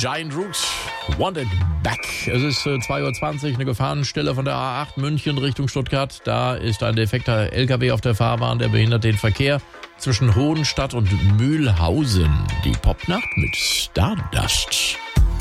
Giant Rooks, Wanted Back. Es ist 2:20 Uhr, eine Gefahrenstelle von der A8 München Richtung Stuttgart. Da ist ein defekter LKW auf der Fahrbahn, der behindert den Verkehr zwischen Hohenstadt und Mühlhausen. Die Popnacht mit Stardust.